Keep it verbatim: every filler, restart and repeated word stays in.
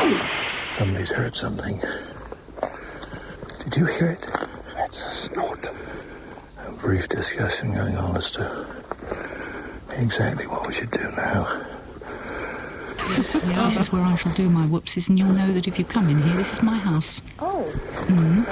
Somebody's heard something. Did you hear it? That's a snort. A brief discussion going on as to exactly what we should do now. Yeah, this is where I shall do my whoopsies, and you'll know that if you come in here, this is my house. Oh. Mm.